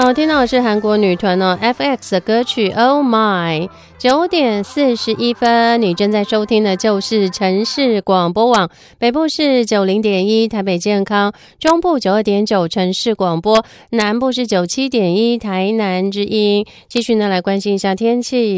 好，听到的是韩国女团FX 的歌曲 Oh My。 9点41分，你正在收听的就是城市广播网，北部是 90.1 台北健康，中部 92.9 城市广播，南部是 97.1 台南之音。继续呢来关心一下天气。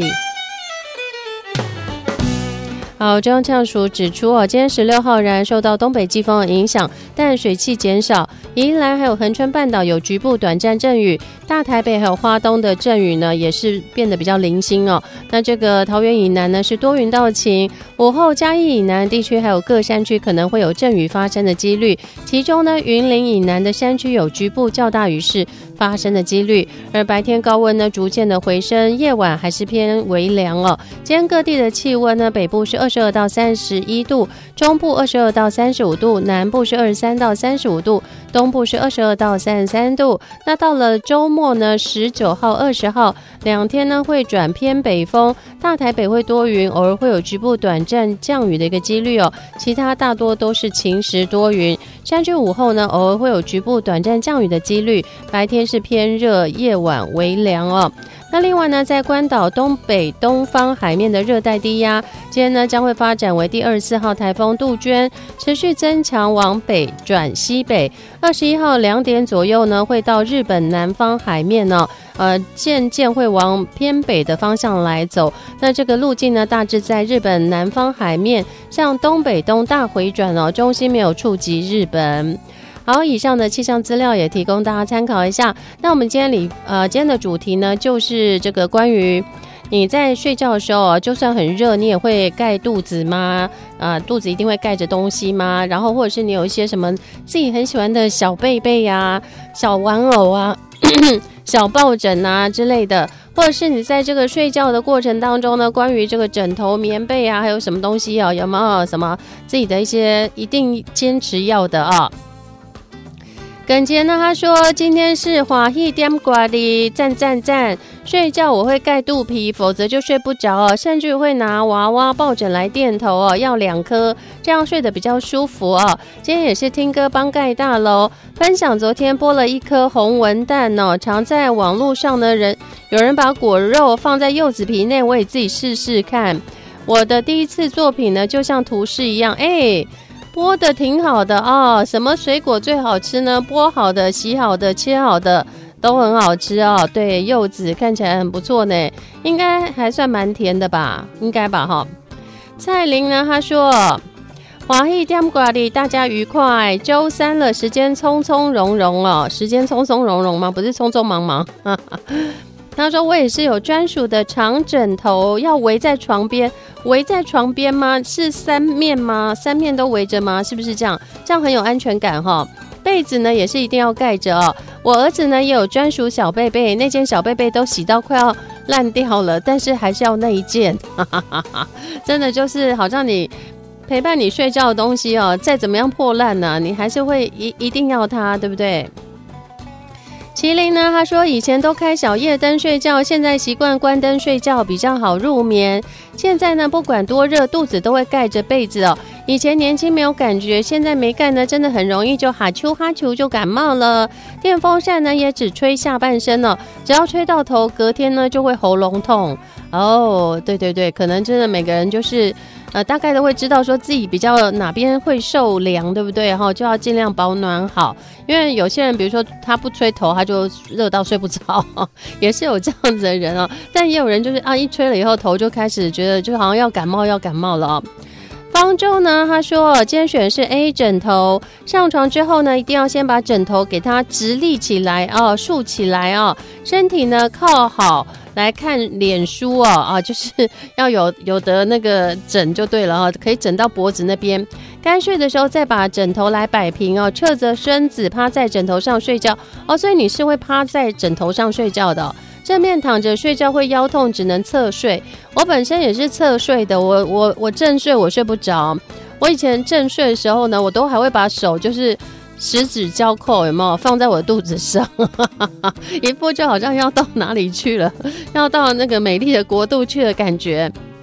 好，中央气象署指出今天16号仍然受到东北季风的影响，但水汽减少，宜兰还有恒春半岛有局部短暂阵雨，大台北还有花东的阵雨呢也是变得比较零星哦。那这个桃园以南呢是多云到晴，午后嘉义以南地区还有各山区可能会有阵雨发生的几率，其中呢云林以南的山区有局部较大雨势发生的几率，而白天高温呢逐渐的回升，夜晚还是偏微凉哦。今天各地的气温呢，北部是22到31度，中部22到35度，南部是23到35度，东部是22到33度。那到了周末呢，19号、20号两天呢会转偏北风，大台北会多云，偶尔会有局部短暂降雨的一个几率哦，其他大多都是晴时多云。山区午后呢，偶尔会有局部短暂降雨的几率，白天是偏热，夜晚微凉哦。那另外呢，在关岛东北东方海面的热带低压，今天呢将会发展为第24号台风杜鹃，持续增强往北转西北。21号2点左右呢，会到日本南方海面哦，渐渐会往偏北的方向来走。那这个路径呢，大致在日本南方海面向东北东大回转哦，中心没有触及日本。好，以上的气象资料也提供大家参考一下。那我们今天的主题呢，就是这个关于你在睡觉的时候就算很热，你也会盖肚子吗？肚子一定会盖着东西吗？然后或者是你有一些什么自己很喜欢的小被被啊、小玩偶啊、小抱枕啊之类的，或者是你在这个睡觉的过程当中呢，关于这个枕头、棉被啊，还有什么东西有没有什么自己的一些一定坚持要的啊？耿杰呢，他说今天是华裔点瓜的赞赞赞，睡觉我会盖肚皮，否则就睡不着哦，甚至会拿娃娃抱枕来垫头哦，要2颗，这样睡得比较舒服哦。今天也是听歌帮盖大楼分享，昨天剥了1颗红文蛋哦，常在网络上呢有人把果肉放在柚子皮内，我也自己试试看。我的第一次作品呢，就像图示一样，剥的挺好的哦。什么水果最好吃呢？剥好的、洗好的、切好的都很好吃哦。对，柚子看起来很不错呢，应该还算蛮甜的吧？应该吧哈。蔡玲呢，她说华裔点瓜里大家愉快，周三了，时间匆匆融融了，时间匆匆融融吗？不是匆匆忙忙。他说我也是有专属的长枕头，要围在床边。围在床边吗？是3面吗？3面都围着吗？是不是这样？这样很有安全感哈。被子呢也是一定要盖着哦。我儿子呢也有专属小被被，那件小被被都洗到快要烂掉了，但是还是要那一件。真的就是好像你陪伴你睡觉的东西哦，再怎么样破烂呢，你还是会一定要它，对不对？麒麟呢，他说以前都开小夜灯睡觉，现在习惯关灯睡觉比较好入眠。现在呢，不管多热，肚子都会盖着被子哦。以前年轻没有感觉，现在没盖呢，真的很容易就哈啾哈啾就感冒了。电风扇呢也只吹下半身哦，只要吹到头，隔天呢就会喉咙痛。哦，对对对，可能真的每个人就是大概都会知道说自己比较哪边会受凉，对不对？就要尽量保暖好。因为有些人比如说他不吹头，他就热到睡不着，也是有这样子的人哦。但也有人就是一吹了以后头就开始觉得就好像要感冒了哦。方舟呢，他说今天选的是 A 枕头，上床之后呢，一定要先把枕头给它直立起来哦，竖起来哦，身体呢靠好来看脸书哦，就是要有的那个枕就对了哦，可以枕到脖子那边。该睡的时候再把枕头来摆平哦，侧着身子趴在枕头上睡觉哦，所以你是会趴在枕头上睡觉的哦。正面躺着睡觉会腰痛，只能侧睡。我本身也是侧睡的，我正睡我睡不着。我以前正睡的时候呢，我都还会把手就是十指交扣，有没有放在我的肚子上？一副就好像要到哪里去了，要到那个美丽的国度去的感觉。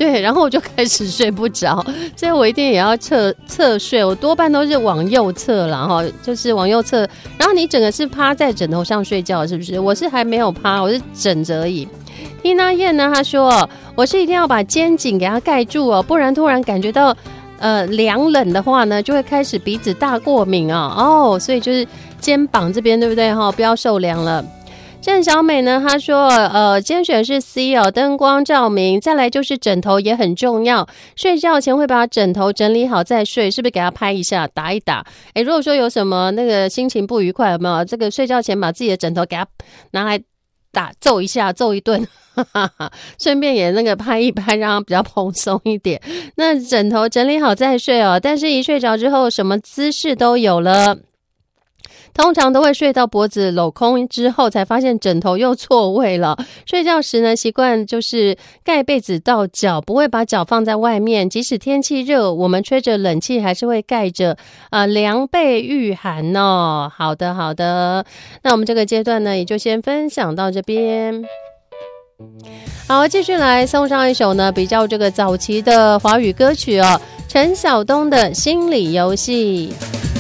对，然后我就开始睡不着，所以我一定也要侧睡，我多半都是往右侧啦哈，就是往右侧，然后你整个是趴在枕头上睡觉，是不是？我是还没有趴，我是枕着而已。Tina 燕呢，她说我是一定要把肩颈给它盖住哦，不然突然感觉到凉冷的话呢，就会开始鼻子大过敏啊哦，所以就是肩膀这边对不对哈？不要受凉了。郑小美呢，她说今天选的是 C 哦，灯光照明，再来就是枕头也很重要，睡觉前会把枕头整理好再睡，是不是给它拍一下打一打？如果说有什么那个心情不愉快，有没有这个睡觉前把自己的枕头给它拿来揍一下，揍一顿，顺便也那个拍一拍，让它比较蓬松一点。那枕头整理好再睡哦，但是一睡着之后什么姿势都有了，通常都会睡到脖子镂空之后才发现枕头又错位了。睡觉时呢，习惯就是盖被子到脚，不会把脚放在外面，即使天气热，我们吹着冷气还是会盖着凉被御寒哦。好的好的，那我们这个阶段呢也就先分享到这边。好，继续来送上一首呢比较这个早期的华语歌曲哦，陈晓东的心理游戏。